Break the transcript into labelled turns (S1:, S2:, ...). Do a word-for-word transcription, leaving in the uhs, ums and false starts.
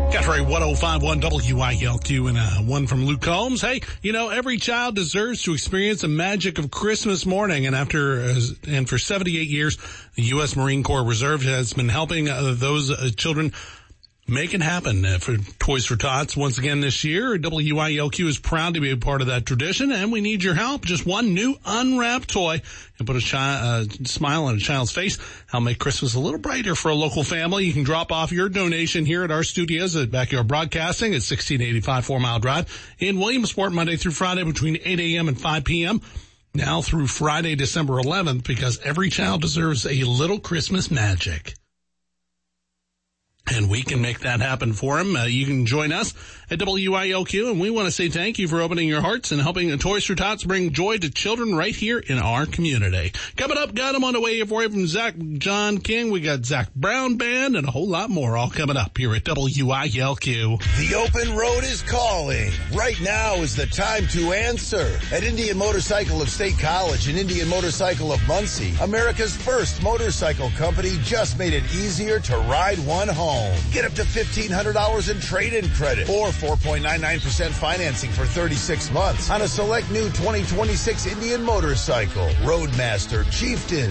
S1: Category one oh five point one W I L Q and uh, one from Luke Combs. Hey, you know, every child deserves to experience the magic of Christmas morning. And after, uh, and for seventy-eight years, the U S Marine Corps Reserve has been helping uh, those uh, children make it happen uh, for Toys for Tots. Once again this year, W I L Q is proud to be a part of that tradition, and we need your help. Just one new unwrapped toy and put a chi- uh, smile on a child's face. Help make Christmas a little brighter for a local family. You can drop off your donation here at our studios at Backyard Broadcasting at sixteen eighty-five Four Mile Drive in Williamsport, Monday through Friday between eight a.m. and five p.m. Now through Friday, December eleventh, because every child deserves a little Christmas magic. And we can make that happen for him. Uh, you can join us at W I L Q, and we want to say thank you for opening your hearts and helping the Toys for Tots bring joy to children right here in our community. Coming up, got them on the way here for you from Zach John King. We got Zach Brown Band and a whole lot more all coming up here at W I L Q.
S2: The open road is calling. Right now is the time to answer. At Indian Motorcycle of State College and Indian Motorcycle of Muncie, America's first motorcycle company just made it easier to ride one home. Get up to fifteen hundred dollars in trade-in credit or four point nine nine percent financing for thirty-six months on a select new twenty twenty-six Indian motorcycle, Roadmaster, Chieftain,